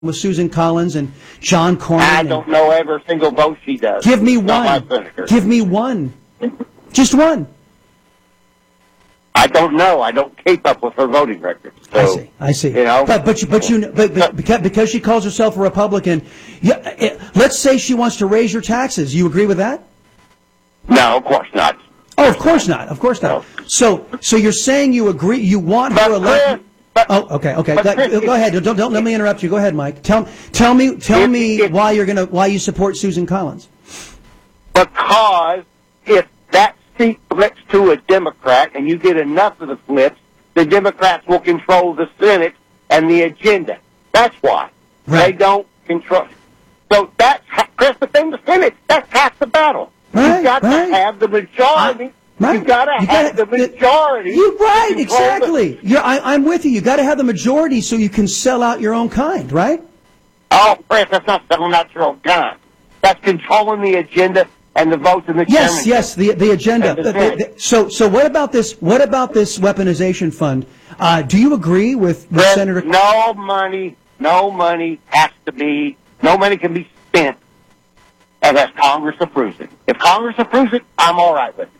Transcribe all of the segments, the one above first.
with Susan Collins and John Cornyn. I don't know every single vote she does. Give me one. Give me one. Just one. I don't know. I don't keep up with her voting record. So, I see. You know, but because she calls herself a Republican, let's say she wants to raise your taxes. You agree with that? No, of course not. Oh, of course not. Of course not. So you're saying you agree? You want her elected? Oh, okay. Go ahead. Don't let me interrupt you. Go ahead, Mike. Tell me why you support Susan Collins. Because if that seat flips to a Democrat and you get enough of the flips, the Democrats will control the Senate and the agenda. That's why. Right. They don't control. So that's, Chris, the thing, the Senate, that's half the battle. Right, You've got to have the majority. Right. You've got to have the majority. You're right, exactly. I'm with you. You've got to have the majority so you can sell out your own kind, right? Oh, Chris, that's not selling out your own kind. That's controlling the agenda and the votes in the chairmanship. Yes, the agenda. So what about this weaponization fund? Do you agree with Chris, Senator? No money can be spent unless Congress approves it. If Congress approves it, I'm all right with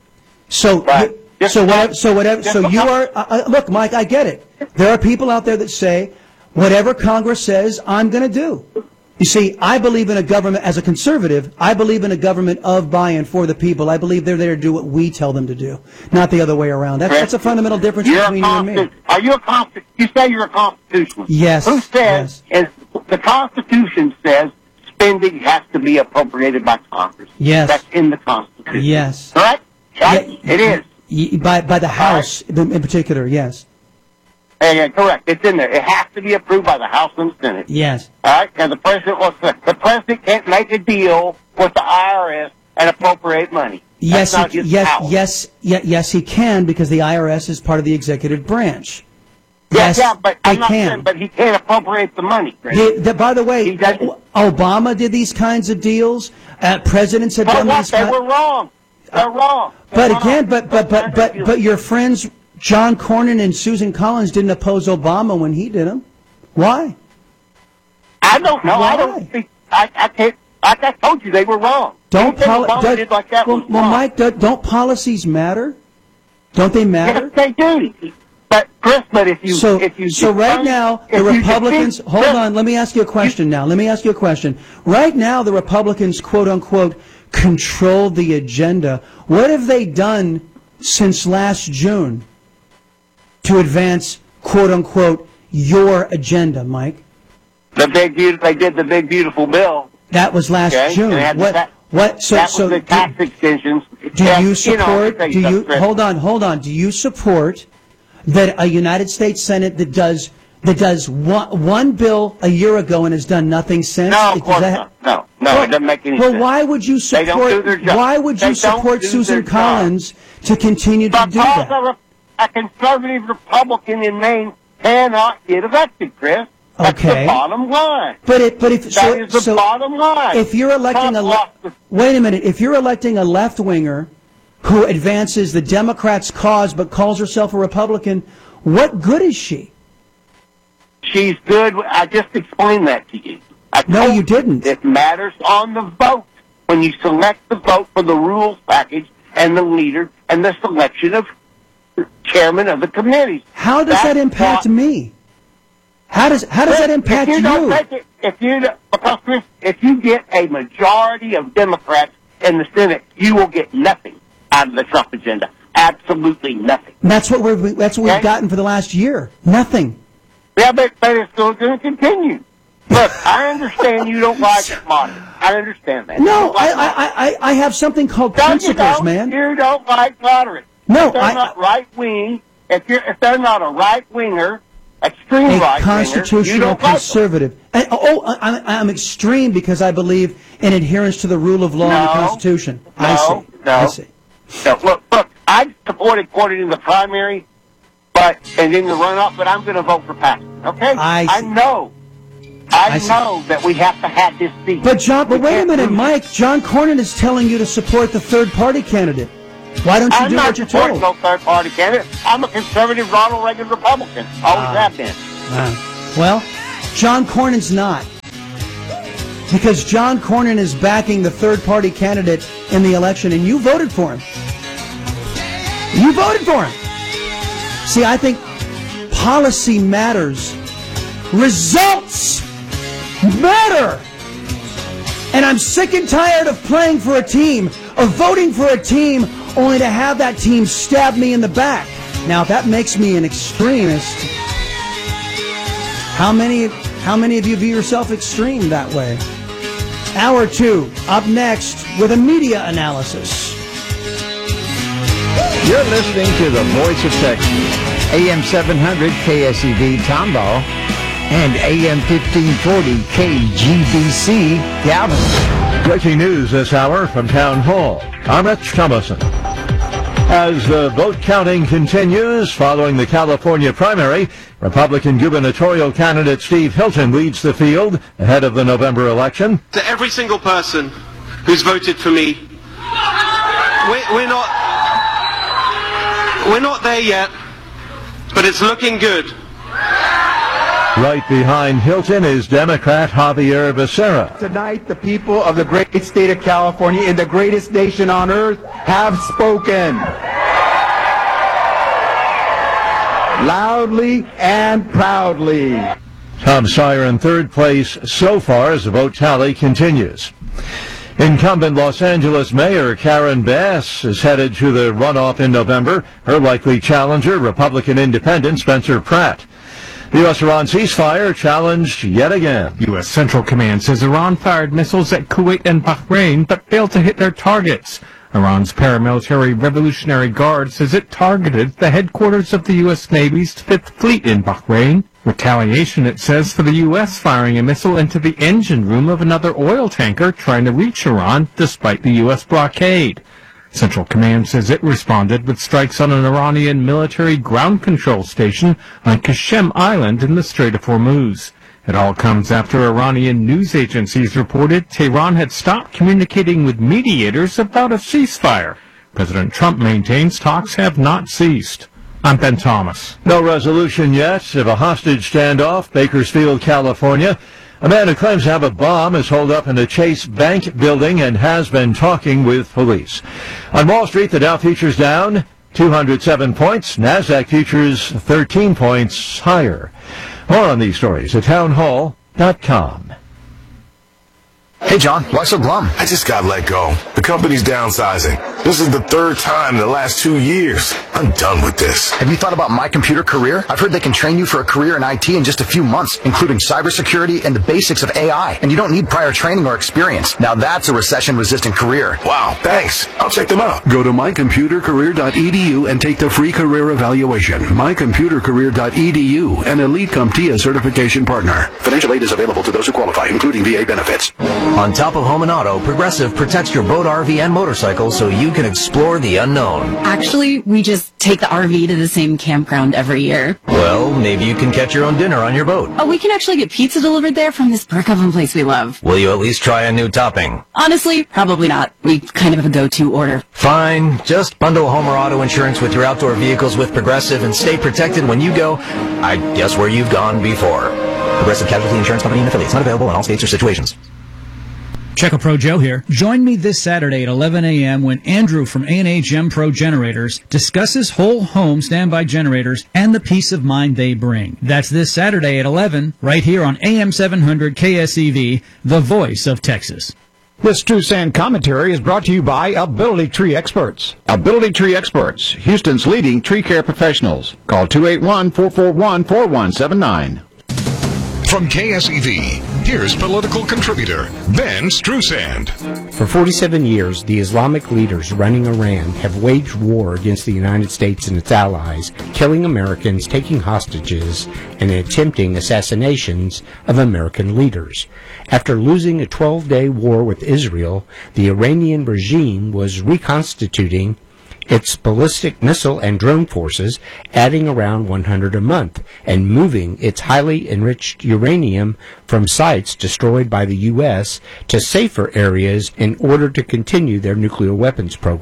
it. Look, Mike, I get it. There are people out there that say, whatever Congress says, I'm going to do. You see, I believe in a government, as a conservative, I believe in a government of, by, and for the people. I believe they're there to do what we tell them to do, not the other way around. That's a fundamental difference between you and me. Are you you say you're a constitutionalist? Yes. Who says, the Constitution says spending has to be appropriated by Congress. Yes. That's in the Constitution. Yes. Correct? Right? Yeah, it is. By the House, in particular, yes. Yeah, correct. It's in there. It has to be approved by the House and the Senate. Yes. All right? And the president can't make a deal with the IRS and appropriate money. Yes, he can, because the IRS is part of the executive branch. Yes, but I'm not saying, but he can't appropriate the money. By the way, Obama did these kinds of deals. Presidents have done these. They were wrong. They're wrong. But your friends John Cornyn and Susan Collins didn't oppose Obama when he did them. Why? I don't know. Why? I don't think. I can't. Like I told you, they were wrong. Mike, don't policies matter? Don't they matter? Yes, they do. But Chris, right now the Republicans. Hold on. Let me ask you a question. Right now, the Republicans, quote unquote, control the agenda. What have they done since last June to advance, quote unquote, your agenda, Mike? They did the big beautiful bill. That was last June. So the tax extensions. Do you support? Hold on. Do you support that a United States Senate that does one bill a year ago and has done nothing since? No, of course not. No, it doesn't make any sense. Well, why would you support? They don't do their job. Why would you support Susan Collins to continue to do that? Because a conservative Republican in Maine cannot get elected, Chris. That's the bottom line. That is the bottom line. If you're electing wait a minute. If you're electing a left-winger who advances the Democrats' cause but calls herself a Republican, what good is she? She's good. I just explained that to you. No, you didn't. It matters on the vote. When you select the vote for the rules package and the leader and the selection of chairman of the committees. How does that impact me? How does that impact you? Because if you get a majority of Democrats in the Senate, you will get nothing out of the Trump agenda. Absolutely nothing. And that's what we've gotten for the last year. Nothing. Yeah, but it's still going to continue. Look, I understand you don't like moderate. I understand that. No, I have something called principles, man. You don't like moderate. No, if they're not right wing. If they're not a right winger, extreme right winger, constitutional conservative. And, I'm extreme because I believe in adherence to the rule of law and the Constitution. I see. No, look, I supported Courtney in the primary, and in the runoff, but I'm going to vote for Paxton. Okay? I know that we have to have this seat. But wait a minute, Mike. John Cornyn is telling you to support the third-party candidate. Why don't you do what you're told? I'm not supporting no third-party candidate. I'm a conservative Ronald Reagan Republican. Always have been. Well, John Cornyn's not. Because John Cornyn is backing the third-party candidate in the election, and you voted for him. You voted for him. See, I think policy matters. Results matter. And I'm sick and tired of playing for a team, of voting for a team, only to have that team stab me in the back. Now, if that makes me an extremist, how many of you view yourself extreme that way? Hour 2, up next with a media analysis. You're listening to the Voice of Texas, AM 700 KSEV Tomball, and AM 1540 KGBC Galveston. Breaking news this hour from Town Hall. I'm Rich Thomason. As the vote counting continues following the California primary, Republican gubernatorial candidate Steve Hilton leads the field ahead of the November election. To every single person who's voted for me, we're not there yet, but it's looking good. Right behind Hilton is Democrat Javier Becerra. Tonight, the people of the great state of California, in the greatest nation on earth, have spoken. Loudly and proudly. Tom Steyer in third place so far as the vote tally continues. Incumbent Los Angeles Mayor Karen Bass is headed to the runoff in November. Her likely challenger, Republican Independent Spencer Pratt. The U.S.-Iran ceasefire challenged yet again. U.S. Central Command says Iran fired missiles at Kuwait and Bahrain, but failed to hit their targets. Iran's paramilitary Revolutionary Guard says it targeted the headquarters of the U.S. Navy's Fifth Fleet in Bahrain. Retaliation, it says, for the U.S. firing a missile into the engine room of another oil tanker trying to reach Iran despite the U.S. blockade. Central Command says it responded with strikes on an Iranian military ground control station on Qashem Island in the Strait of Hormuz. It all comes after Iranian news agencies reported Tehran had stopped communicating with mediators about a ceasefire. President Trump maintains talks have not ceased. I'm Ben Thomas. No resolution yet of a hostage standoff, Bakersfield, California. A man who claims to have a bomb is holed up in a Chase Bank building and has been talking with police. On Wall Street, the Dow futures down 207 points. NASDAQ futures 13 points higher. More on these stories at townhall.com. Hey, John, why so glum? I just got let go. The company's downsizing. This is the third time in the last 2 years. I'm done with this. Have you thought about My Computer Career? I've heard they can train you for a career in IT in just a few months, including cybersecurity and the basics of AI. And you don't need prior training or experience. Now that's a recession-resistant career. Wow, thanks. I'll check them out. Go to mycomputercareer.edu and take the free career evaluation. mycomputercareer.edu, an Elite CompTIA certification partner. Financial aid is available to those who qualify, including VA benefits. On top of home and auto, Progressive protects your boat, RV, and motorcycle so you can explore the unknown. Actually, we just take the RV to the same campground every year. Well, maybe you can catch your own dinner on your boat. Oh, we can actually get pizza delivered there from this brick oven place we love. Will you at least try a new topping? Honestly, probably not. We kind of have a go-to order. Fine. Just bundle home or auto insurance with your outdoor vehicles with Progressive and stay protected when you go, I guess, where you've gone before. Progressive Casualty Insurance Company and affiliates. Not available in all states or situations. Checo Pro Joe here. Join me this Saturday at 11 a.m. when Andrew from A&A Gem Pro Generators discusses whole home standby generators and the peace of mind they bring. That's this Saturday at 11, right here on AM 700 KSEV, the voice of Texas. This True Sand commentary is brought to you by Ability Tree Experts. Ability Tree Experts, Houston's leading tree care professionals. Call 281-441-4179. From KSEV, here's political contributor Ben Strusand. For 47 years, the Islamic leaders running Iran have waged war against the United States and its allies, killing Americans, taking hostages, and attempting assassinations of American leaders. After losing a 12-day war with Israel, the Iranian regime was reconstituting its ballistic missile and drone forces, adding around 100 a month, and moving its highly enriched uranium from sites destroyed by the U.S. to safer areas in order to continue their nuclear weapons program.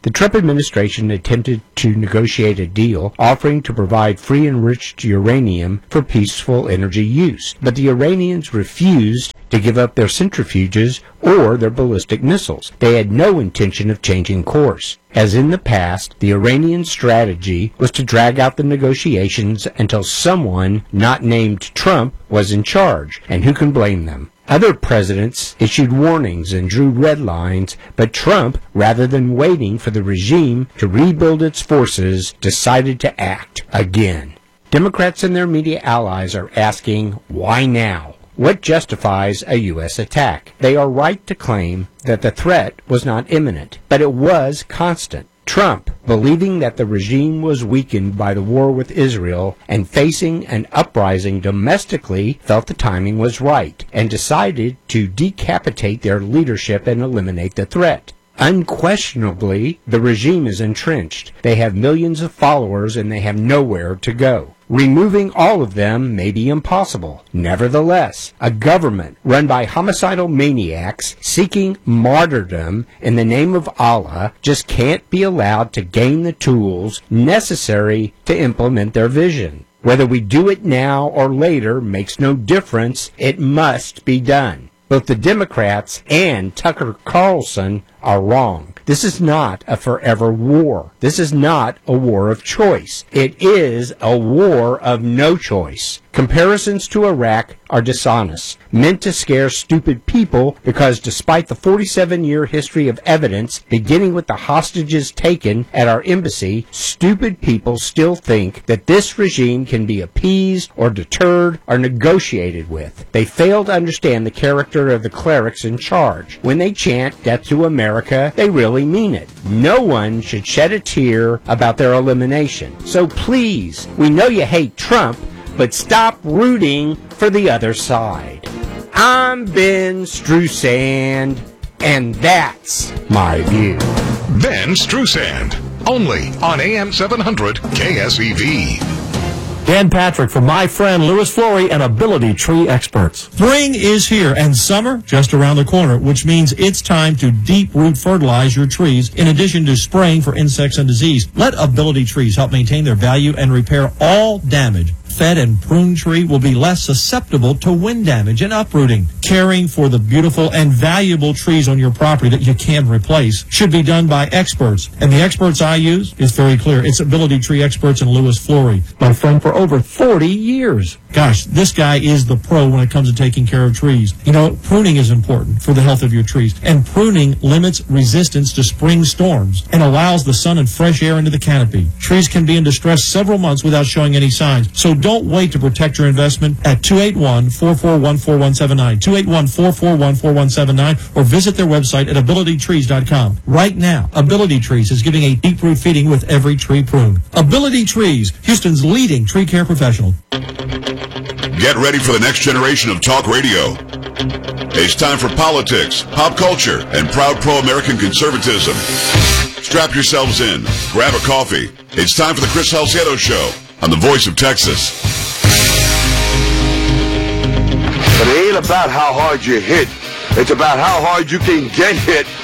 The Trump administration attempted to negotiate a deal offering to provide free enriched uranium for peaceful energy use, but the Iranians refused to give up their centrifuges or their ballistic missiles. They had no intention of changing course. As in the past, the Iranian strategy was to drag out the negotiations until someone not named Trump was in charge, and who can blame them? Other presidents issued warnings and drew red lines, but Trump, rather than waiting for the regime to rebuild its forces, decided to act again. Democrats and their media allies are asking, why now? What justifies a U.S. attack? They are right to claim that the threat was not imminent, but it was constant. Trump, believing that the regime was weakened by the war with Israel and facing an uprising domestically, felt the timing was right and decided to decapitate their leadership and eliminate the threat. Unquestionably, the regime is entrenched. They have millions of followers and they have nowhere to go. Removing all of them may be impossible. Nevertheless, a government run by homicidal maniacs seeking martyrdom in the name of Allah just can't be allowed to gain the tools necessary to implement their vision. Whether we do it now or later makes no difference. It must be done. Both the Democrats and Tucker Carlson are wrong. This is not a forever war. This is not a war of choice. It is a war of no choice. Comparisons to Iraq are dishonest, meant to scare stupid people because despite the 47-year history of evidence, beginning with the hostages taken at our embassy, stupid people still think that this regime can be appeased or deterred or negotiated with. They fail to understand the character of the clerics in charge. When they chant death to America, they really mean it. No one should shed a tear about their elimination. So please, we know you hate Trump, but stop rooting for the other side. I'm Ben Strusand, and that's my view. Ben Strusand, only on AM 700 KSEV. Dan Patrick from my friend Louis Flory and Ability Tree Experts. Spring is here and summer just around the corner, which means it's time to deep root fertilize your trees in addition to spraying for insects and disease. Let Ability Trees help maintain their value and repair all damage. Fed and pruned tree will be less susceptible to wind damage and uprooting. Caring for the beautiful and valuable trees on your property that you can replace should be done by experts. And the experts I use is very clear. It's Ability Tree Experts and Louis Flory, my friend for over 40 years. Gosh, this guy is the pro when it comes to taking care of trees. You know, pruning is important for the health of your trees. And pruning limits resistance to spring storms and allows the sun and fresh air into the canopy. Trees can be in distress several months without showing any signs. So don't wait to protect your investment at 281-441-4179, 281-441-4179, or visit their website at abilitytrees.com. Right now, Ability Trees is giving a deep root feeding with every tree pruned. Ability Trees, Houston's leading tree care professional. Get ready for the next generation of talk radio. It's time for politics, pop culture, and proud pro-American conservatism. Strap yourselves in, grab a coffee. It's time for the Chris Salcedo Show on the Voice of Texas. But it ain't about how hard you hit. It's about how hard you can get hit